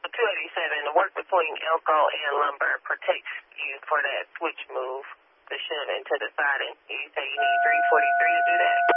287, the work between Elko and lumber protects you for that switch move, the shunting to the siding. You say you need 343 to do that?